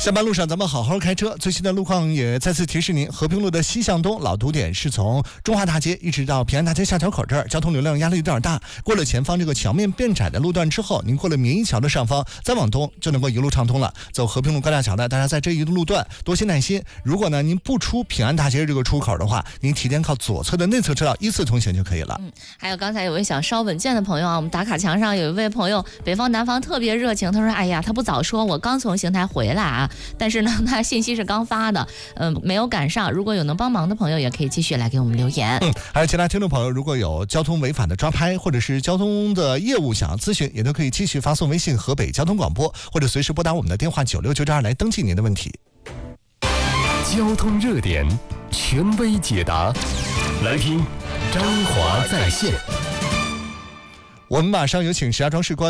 下班路上咱们好好开车。最新的路况也再次提示您，和平路的西向东老堵点是从中华大街一直到平安大街下桥口这儿，交通流量压力有点大。过了前方这个桥面变窄的路段之后，您过了绵一桥的上方，再往东就能够一路畅通了。走和平路高架桥的，大家在这一路段多些耐心。如果呢您不出平安大街这个出口的话，您提前靠左侧的内侧车道依次通行就可以了。 还有刚才有位想稍稳健的朋友啊，我们打卡墙上有一位朋友，北方南方特别热情，他说：“哎呀，他不早说，我刚从邢台回来啊。”但是呢，他信息是刚发的，没有赶上。如果有能帮忙的朋友，也可以继续来给我们留言。 还有其他听众朋友，如果有交通违法的抓拍，或者是交通的业务想要咨询，也都可以继续发送微信河北交通广播，或者随时拨打我们的电话9692来登记您的问题。 交通热点，权威解答，来听张华在线。 我们马上有请石家庄市公安